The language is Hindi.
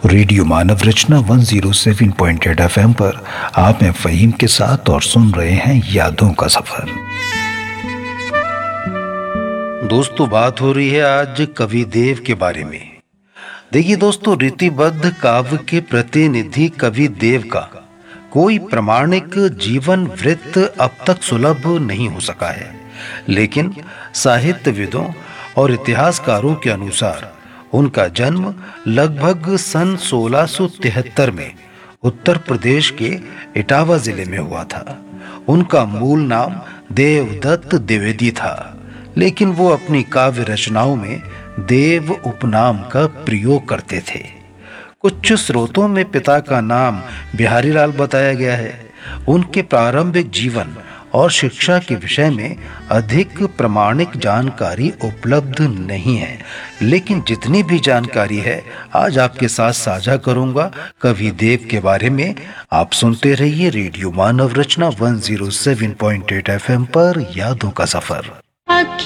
रेडियो मानव रचना 107.8 FM पर आप हैं फ़हीम के साथ और सुन रहे हैं यादों का सफर। दोस्तों, बात हो रही है आज कवि देव के बारे में। देखिए दोस्तों, रीतिबद्ध काव्य के प्रतिनिधि कवि देव का कोई प्रमाणिक जीवन वृत्त अब तक सुलभ नहीं हो सका है, लेकिन साहित्यविदों और इतिहासकारों के अनुसार उनका जन्म लगभग सन 1673 में उत्तर प्रदेश के इटावा जिले में हुआ था। उनका मूल नाम देवदत्त द्विवेदी था, लेकिन वो अपनी काव्य रचनाओं में देव उपनाम का प्रयोग करते थे। कुछ स्रोतों में पिता का नाम बिहारी लाल बताया गया है। उनके प्रारंभिक जीवन और शिक्षा के विषय में अधिक प्रमाणिक जानकारी उपलब्ध नहीं है, लेकिन जितनी भी जानकारी है आज आपके साथ साझा करूंगा कवि देव के बारे में। आप सुनते रहिए रेडियो मानव रचना 107.8 FM पर यादों का सफर।